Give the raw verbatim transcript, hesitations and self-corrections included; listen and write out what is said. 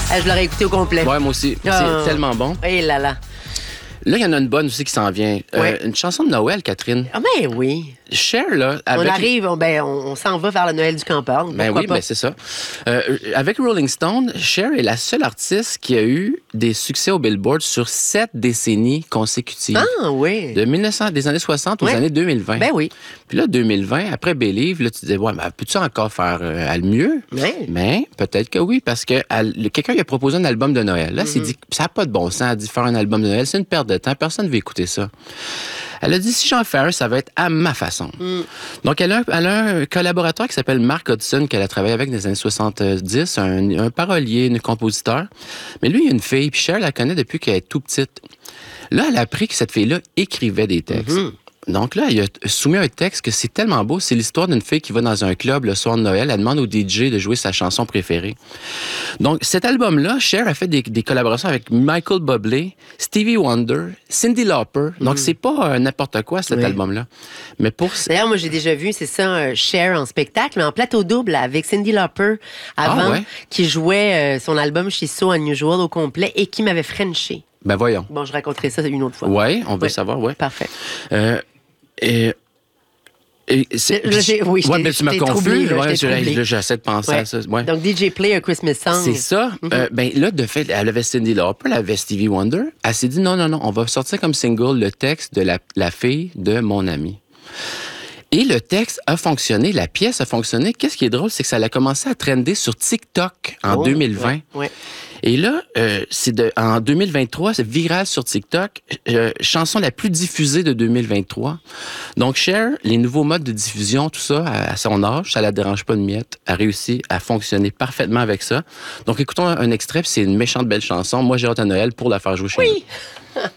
Ah, je l'aurais écouté au complet. Ouais, moi aussi. Oh. C'est tellement bon. Eh là là. Là, il y en a une bonne aussi qui s'en vient. Euh, Ouais. Une chanson de Noël, Catherine. Ah, ben oui. Cher, là. Avec... On arrive, on, ben, on, on s'en va vers le Noël du campeur. Ben oui, pas? ben c'est ça. Euh, avec Rolling Stone, Cher est la seule artiste qui a eu des succès au Billboard sur sept décennies consécutives. Ah, oui. De mille neuf cents, des années soixante aux Ouais. années deux mille vingt. Ben oui. Puis là, deux mille vingt, après Believe, là, tu te disais, ouais, mais peux-tu encore faire euh, elle mieux? Ouais. Mais peut-être que oui, parce que elle- quelqu'un lui a proposé un album de Noël. Là, Mm-hmm. s'est dit, ça n'a pas de bon sens, elle dit faire un album de Noël, c'est une perte de temps, personne ne veut écouter ça. Elle a dit, si j'en fais un, ça va être à ma façon. Mm. Donc, elle a, un, elle a un collaborateur qui s'appelle Mark Hudson, qu'elle a travaillé avec dans les années soixante-dix, un, un parolier, un compositeur. Mais lui, il a une fille, puis Cher la connaît depuis qu'elle est tout petite. Là, elle a appris que cette fille-là écrivait des textes. Mm-hmm. Donc là, il a soumis un texte que c'est tellement beau. C'est l'histoire d'une fille qui va dans un club le soir de Noël. Elle demande au D J de jouer sa chanson préférée. Donc, cet album-là, Cher a fait des, des collaborations avec Michael Bublé, Stevie Wonder, Cyndi Lauper. Donc, c'est pas euh, n'importe quoi, cet Oui. album-là. Mais pour... D'ailleurs, moi, j'ai déjà vu, c'est ça, un Cher en spectacle, mais en plateau double avec Cyndi Lauper avant, Ah ouais? qui jouait euh, son album She's So Unusual au complet et qui m'avait frenché. Ben voyons. Bon, je raconterai ça une autre fois. Ouais, on veut Ouais. savoir, ouais. Parfait. Euh, et... Et c'est, Là, j'ai- oui, je ouais, t'ai- mais tu je m'as t'ai confus. troublé, là, je Ouais, t'ai je- troublé. là, j'essaie de penser Ouais. à ça. Ouais. Donc, D J Play a Christmas Song. C'est ça. Euh, ben là, de fait, elle avait Cyndi Lauper, elle avait Stevie Wonder. Elle s'est dit, non, non, non, on va sortir comme single le texte de la, la fille de mon ami. Et le texte a fonctionné, la pièce a fonctionné. Qu'est-ce qui est drôle, c'est que ça a commencé à trender sur TikTok en Oh, deux mille vingt. Ouais, ouais. Et là, euh, c'est de, en deux mille vingt-trois, c'est viral sur TikTok, euh, chanson la plus diffusée de deux mille vingt-trois. Donc, Cher, les nouveaux modes de diffusion, tout ça, à, à son âge, ça la dérange pas de miette, a réussi à fonctionner parfaitement avec ça. Donc, écoutons un, un extrait, puis c'est une méchante belle chanson. Moi, j'ai hâte à Noël pour la faire jouer chez nous. Oui!